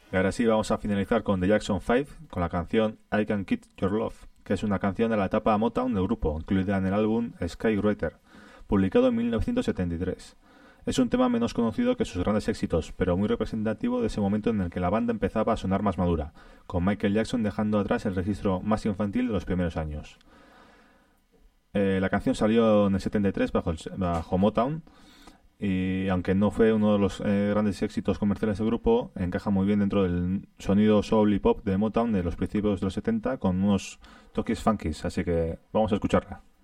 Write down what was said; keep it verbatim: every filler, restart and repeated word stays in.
Y ahora sí, vamos a finalizar con The Jackson Five, con la canción I Can Keep Your Love, que es una canción de la etapa Motown del grupo, incluida en el álbum Skywriter, publicado en mil novecientos setenta y tres. Es un tema menos conocido que sus grandes éxitos, pero muy representativo de ese momento en el que la banda empezaba a sonar más madura, con Michael Jackson dejando atrás el registro más infantil de los primeros años. Eh, la canción salió en el setenta y tres bajo, el- bajo Motown, y aunque no fue uno de los eh, grandes éxitos comerciales del grupo, encaja muy bien dentro del sonido soul y pop de Motown de los principios de los setenta con unos toques funkies, así que vamos a escucharla.